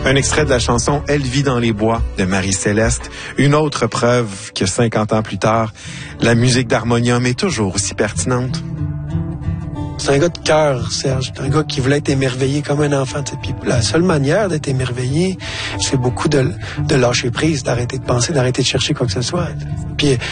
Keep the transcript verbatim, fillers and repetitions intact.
Un extrait de la chanson « Elle vit dans les bois » de Marie-Céleste. Une autre preuve que cinquante ans plus tard, la musique d'harmonium est toujours aussi pertinente. C'est un gars de cœur, Serge. C'est un gars qui voulait être émerveillé comme un enfant. T'sais. Puis la seule manière d'être émerveillé, c'est beaucoup de, de lâcher prise, d'arrêter de penser, d'arrêter de chercher quoi que ce soit. Puis